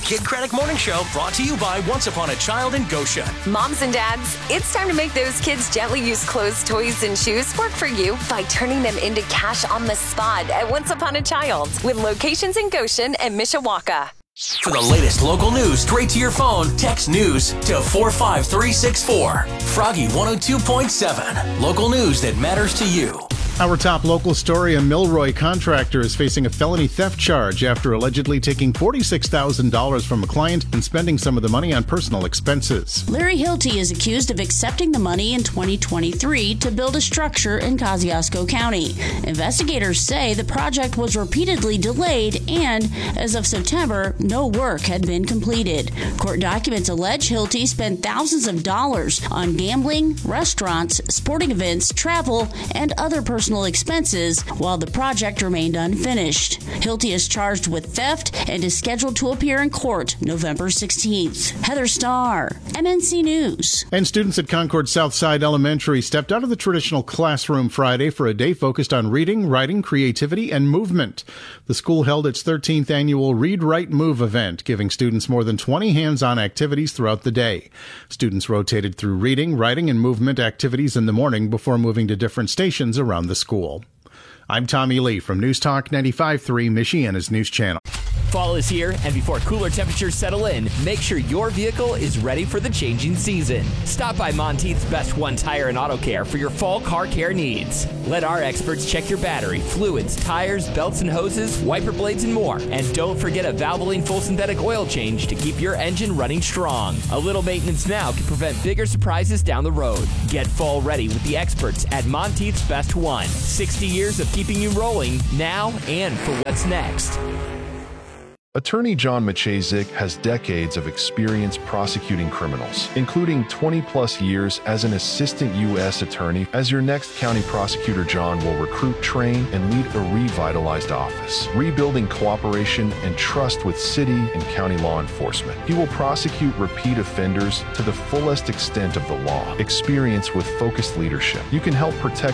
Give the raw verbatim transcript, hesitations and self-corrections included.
Kid Craddock Morning Show, brought to you by Once Upon a Child in Goshen. Moms and dads, it's time to make those kids' gently used clothes, toys, and shoes work for you by turning them into cash on the spot at Once Upon a Child, with locations in Goshen and Mishawaka. For the latest local news straight to your phone, text news to four five three six four. Froggy one oh two point seven. Local news that matters to you. Our top local story, a Milroy contractor is facing a felony theft charge after allegedly taking forty-six thousand dollars from a client and spending some of the money on personal expenses. Larry Hilty is accused of accepting the money in twenty twenty-three to build a structure in Kosciuszko County. Investigators say the project was repeatedly delayed and, as of September, no work had been completed. Court documents allege Hilty spent thousands of dollars on gambling, restaurants, sporting events, travel, and other personal expenses while the project remained unfinished. Hilty is charged with theft and is scheduled to appear in court November sixteenth. Heather Starr, M N C News. And students at Concord Southside Elementary stepped out of the traditional classroom Friday for a day focused on reading, writing, creativity, and movement. The school held its thirteenth annual Read, Write, Move event, giving students more than twenty hands-on activities throughout the day. Students rotated through reading, writing, and movement activities in the morning before moving to different stations around the school. I'm Tommy Lee from News Talk ninety-five point three, Michiana's News Channel. Fall is here, and before cooler temperatures settle in, make sure your vehicle is ready for the changing season. Stop by Monteith's Best One Tire and Auto Care for your fall car care needs. Let our experts check your battery, fluids, tires, belts and hoses, wiper blades, and more. And don't forget a Valvoline full synthetic oil change to keep your engine running strong. A little maintenance now can prevent bigger surprises down the road. Get fall ready with the experts at Monteith's Best One. sixty years of keeping you rolling now and for what's next. Attorney John Maciejczyk has decades of experience prosecuting criminals, including twenty plus years as an assistant U S attorney. As your next county prosecutor, John will recruit, train, and lead a revitalized office, rebuilding cooperation and trust with city and county law enforcement. He will prosecute repeat offenders to the fullest extent of the law. Experience with focused leadership. You can help protect